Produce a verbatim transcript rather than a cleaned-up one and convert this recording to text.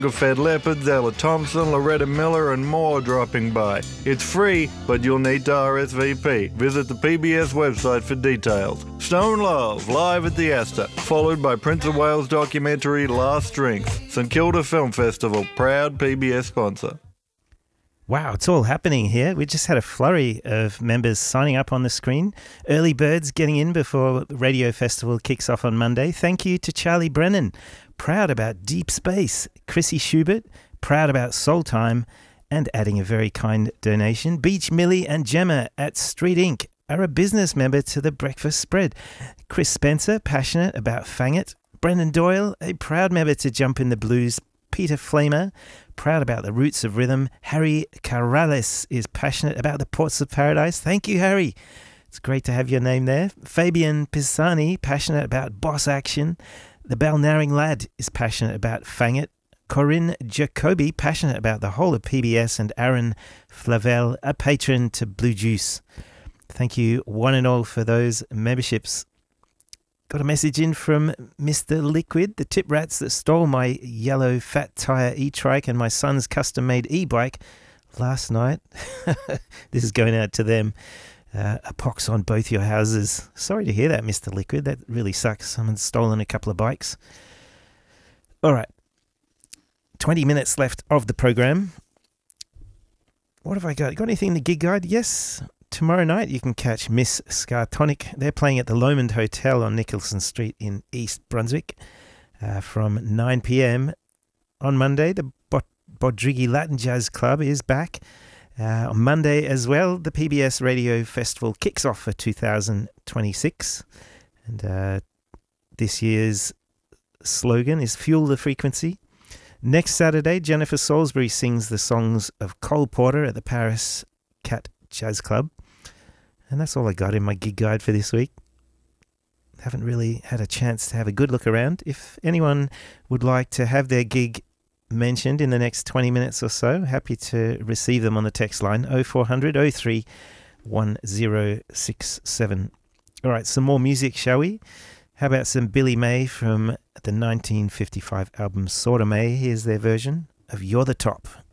Fed Leopards, Ella Thompson, Loretta Miller and more dropping by. It's free, but you'll need to R S V P. Visit the P B S website for details. Stone Love, live at the Astor, followed by Prince of Wales documentary Last Drinks. St Kilda Film Festival, proud P B S sponsor. Wow, it's all happening here. We just had a flurry of members signing up on the screen. Early birds getting in before the Radio Festival kicks off on Monday. Thank you to Charlie Brennan, proud about Deep Space. Chrissy Schubert, proud about Soul Time, and adding a very kind donation. Beach Millie and Gemma at Street Incorporated are a business member to the Breakfast Spread. Chris Spencer, passionate about Fangit. Brendan Doyle, a proud member to Jump in the Blues. Peter Flamer, proud about the roots of rhythm. Harry Corrales is passionate about the Ports of Paradise. Thank you, Harry. It's great to have your name there. Fabian Pisani, passionate about boss action. The Balnarring Lad is passionate about Fangit. Corinne Jacobi, passionate about the whole of P B S. And Aaron Flavel, a patron to Blue Juice. Thank you one and all for those memberships. Got a message in from Mister Liquid, the tip rats that stole my yellow fat tyre e-trike and my son's custom-made e-bike last night. This is going out to them. Uh, a pox on both your houses. Sorry to hear that, Mister Liquid. That really sucks. Someone's stolen a couple of bikes. All right. twenty minutes left of the program. What have I got? Got anything in the gig guide? Yes. Tomorrow night you can catch Miss Scartonic. They're playing at the Lomond Hotel on Nicholson Street in East Brunswick uh, from nine p m. On Monday, the Bod- Bodrigi Latin Jazz Club is back. Uh, on Monday as well, the P B S Radio Festival kicks off for two thousand twenty-six. And uh, this year's slogan is Fuel the Frequency. Next Saturday, Jennifer Salisbury sings the songs of Cole Porter at the Paris Cat Jazz Club. And that's all I got in my gig guide for this week. Haven't really had a chance to have a good look around. If anyone would like to have their gig mentioned in the next twenty minutes or so, happy to receive them on the text line oh four hundred oh three one oh six seven. All right, some more music, shall we? How about some Billy May from the nineteen fifty-five album Sorta May? Here's their version of You're the Top.